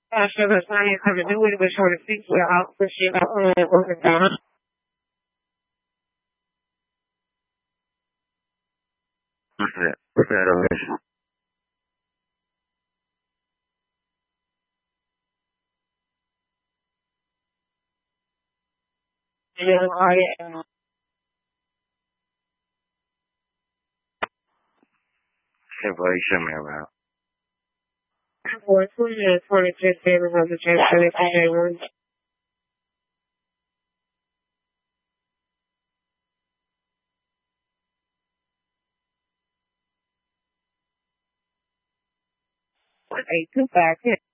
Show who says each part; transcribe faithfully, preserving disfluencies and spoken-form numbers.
Speaker 1: After the science have to do with it, but trying to figure out for shit uh working down. What's that? What's that on this? Yeah, I am. Simple, you show me about. For two years, twenty-six days of the chance to the one. A two five ten.